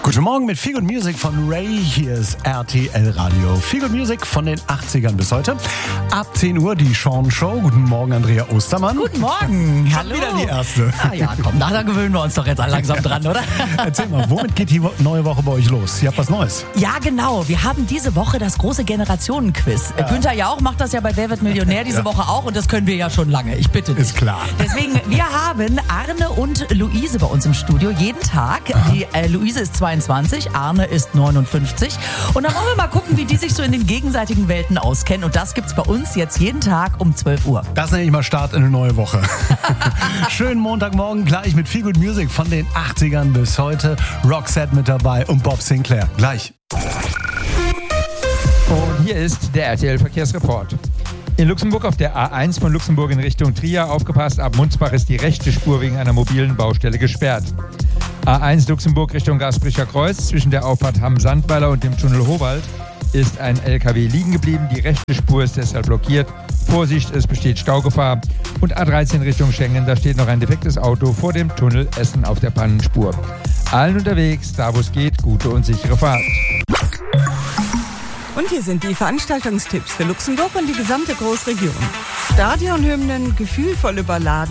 Guten Morgen mit Feel Good Music von Ray. Hier ist RTL Radio. Feel Good Music von den 80ern bis heute. Ab 10 Uhr die Sean Show. Guten Morgen, Andrea Ostermann. Guten Morgen. Hallo. Wieder die erste. Ah ja, komm, da gewöhnen wir uns doch jetzt langsam dran, oder? Erzähl mal, womit geht die neue Woche bei euch los? Ihr habt was Neues. Ja, genau. Wir haben diese Woche das große Generationenquiz. Ja. Günther Jauch macht das ja bei Wer wird Millionär diese Woche auch und das können wir ja schon lange. Ich bitte dich. Ist klar. Deswegen, wir haben Arne und Luise bei uns im Studio jeden Tag. Die Luise ist 22, Arne ist 59. Und dann wollen wir mal gucken, wie die sich so in den gegenseitigen Welten auskennen. Und das gibt's bei uns jetzt jeden Tag um 12 Uhr. Das nenne ich mal Start in eine neue Woche. Schönen Montagmorgen gleich mit Feel Good Music von den 80ern bis heute. Roxette mit dabei und Bob Sinclair. Gleich. Und hier ist der RTL-Verkehrsreport. In Luxemburg auf der A1 von Luxemburg in Richtung Trier, aufgepasst, ab Munzbach ist die rechte Spur wegen einer mobilen Baustelle gesperrt. A1 Luxemburg Richtung Gaspricher Kreuz, zwischen der Auffahrt Hamm-Sandweiler und dem Tunnel Howald ist ein LKW liegen geblieben. Die rechte Spur ist deshalb blockiert. Vorsicht, es besteht Staugefahr. Und A13 Richtung Schengen, da steht noch ein defektes Auto vor dem Tunnel Essen auf der Pannenspur. Allen unterwegs, da wo es geht, gute und sichere Fahrt. Und hier sind die Veranstaltungstipps für Luxemburg und die gesamte Großregion. Stadionhymnen, gefühlvoll überladen.